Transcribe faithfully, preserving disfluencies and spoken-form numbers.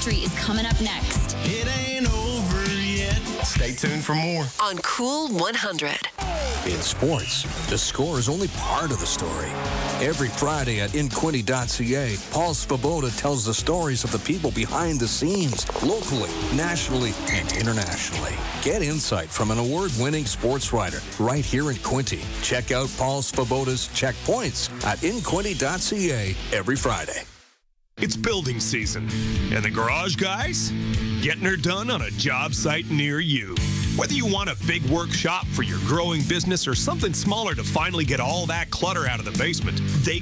country is coming up next. It ain't over yet. Stay tuned for more. On Cool one hundred. In sports, the score is only part of the story. Every Friday at in quinte dot c a, Paul Svoboda tells the stories of the people behind the scenes, locally, nationally, and internationally. Get insight from an award-winning sports writer right here in Quinte. Check out Paul Svoboda's Checkpoints at in quinte dot c a every Friday. It's building season, and the garage guys getting her done on a job site near you. Whether you want a big workshop for your growing business or something smaller to finally get all that clutter out of the basement, they